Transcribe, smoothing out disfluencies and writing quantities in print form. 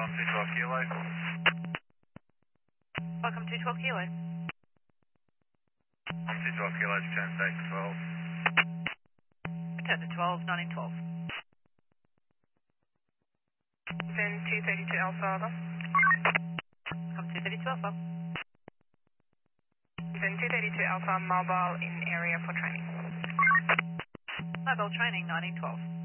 212 Kilo. Welcome to 12 Kilo. 212 Kilo, return state 12. Return to 12, 1912. Then 232 Alpha, over. Welcome to 232 Alpha. Then 232 Alpha, mobile in area for training. Mobile training, 1912.